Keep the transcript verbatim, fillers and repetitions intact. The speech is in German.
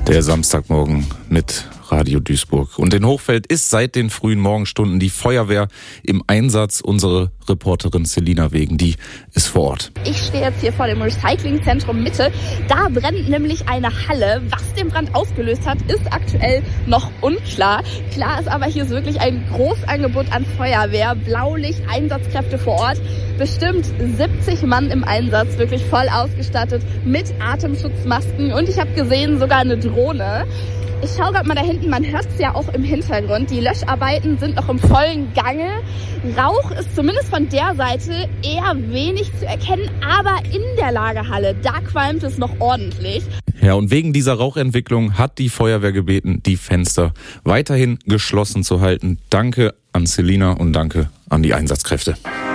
Der Samstagmorgen mit Radio Duisburg. Und in Hochfeld ist seit den frühen Morgenstunden die Feuerwehr im Einsatz. Unsere Reporterin Selina Wegen, die ist vor Ort. Ich stehe jetzt hier vor dem Recyclingzentrum Mitte. Da brennt nämlich eine Halle. Was den Brand ausgelöst hat, ist aktuell noch unklar. Klar ist aber, hier ist wirklich ein Großangebot an Feuerwehr, Blaulicht, Einsatzkräfte vor Ort. Bestimmt siebzig Mann im Einsatz, wirklich voll ausgestattet mit Atemschutzmasken. Und ich habe gesehen, sogar eine Drohne. Ich schaue gerade mal da hinten, man hört es ja auch im Hintergrund. Die Löscharbeiten sind noch im vollen Gange. Rauch ist zumindest von der Seite eher wenig zu erkennen, aber in der Lagerhalle, da qualmt es noch ordentlich. Ja, und wegen dieser Rauchentwicklung hat die Feuerwehr gebeten, die Fenster weiterhin geschlossen zu halten. Danke an Selina und danke an die Einsatzkräfte.